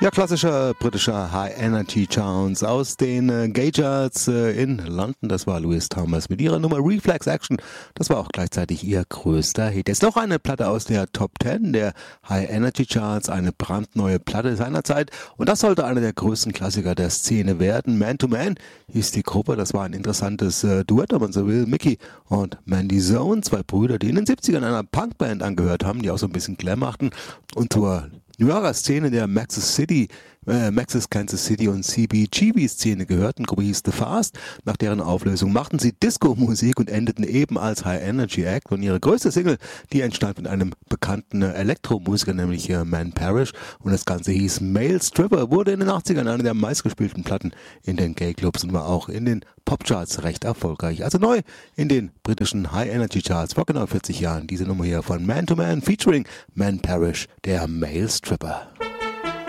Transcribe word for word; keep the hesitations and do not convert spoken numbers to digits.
Ja, klassischer britischer High-Energy-Sounds aus den äh, Gay-Charts äh, in London. Das war Louis Thomas mit ihrer Nummer Reflex Action. Das war auch gleichzeitig ihr größter Hit. Jetzt noch eine Platte aus der Top zehn der High-Energy-Charts, eine brandneue Platte seiner Zeit. Und das sollte einer der größten Klassiker der Szene werden. Man to Man hieß die Gruppe. Das war ein interessantes äh, Duett, wenn man so will. Mickey und Mandy Zone, zwei Brüder, die in den siebzigern einer Punkband angehört haben, die auch so ein bisschen Glam machten und zur New Yorker Szene der Maxis City, äh, Maxis Kansas City und C B G B Szene gehörten. Gruppe hieß The Fast. Nach deren Auflösung machten sie Disco-Musik und endeten eben als High Energy Act. Und ihre größte Single, die entstand mit einem bekannten äh, Elektromusiker, nämlich äh, Man Parrish. Und das Ganze hieß Male Stripper, wurde in den achtzigern eine der meistgespielten Platten in den Gay-Clubs und war auch in den Popcharts recht erfolgreich. Also neu in den britischen High Energy Charts vor genau vierzig Jahren. Diese Nummer hier von Man to Man featuring Man Parrish, der Male Stripper.